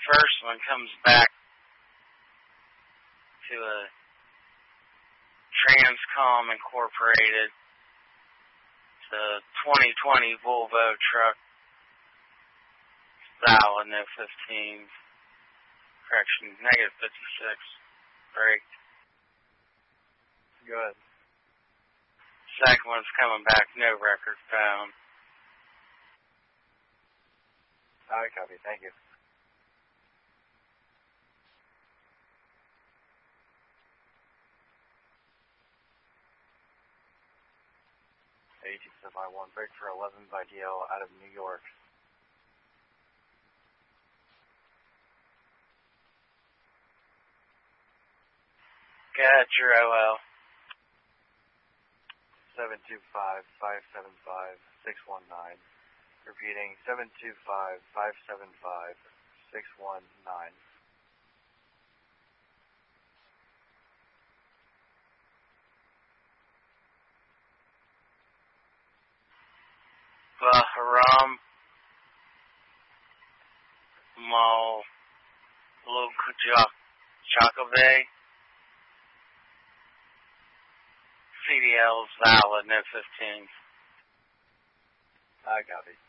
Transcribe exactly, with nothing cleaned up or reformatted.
first one comes back to a Transcom Incorporated. It's a twenty twenty Volvo truck. Valid, no fifteen. Correction, negative fifty-six. Brake. Good. Second one's coming back, no record found. Alright, copy. Thank you. eighteen by one, break for eleven by D L out of New York. Go ahead, your O L. seven two five, five seven five, six one nine. Repeating, seven two five, five seven five, six one nine. Bahram Mal Lokujakabe. C D L's valid, no fifteen. I copy.